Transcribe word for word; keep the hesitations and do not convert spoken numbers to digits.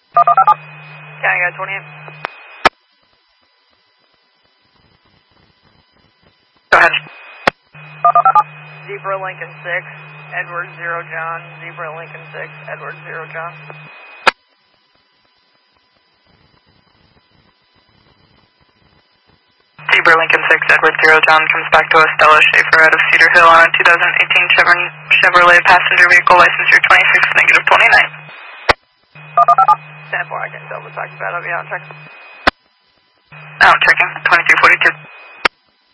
County Guide twenty-eight. Go ahead. Zebra Lincoln six, Edward zero John, Zebra Lincoln six, Edward zero John. Zebra Lincoln six, Edward zero John comes back to us, Stella Schaefer out of Cedar Hill on a two thousand eighteen Chevron, Chevrolet passenger vehicle, license year twenty-six, negative twenty-nine. ten four, I can tell the talk about it. I'll be out checking. Out checking, twenty-two forty-two.